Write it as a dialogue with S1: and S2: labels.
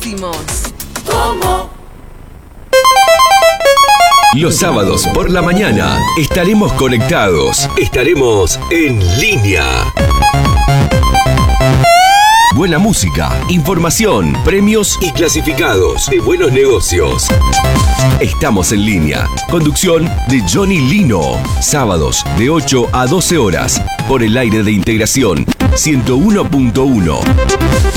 S1: próximos.
S2: ¿Cómo?
S3: Los sábados por la mañana estaremos conectados. Estaremos en línea. Buena música, información, premios y clasificados de buenos negocios. Estamos en línea. Conducción de Johnny Lino. Sábados de 8 a 12 horas por el aire de Integración 101.1.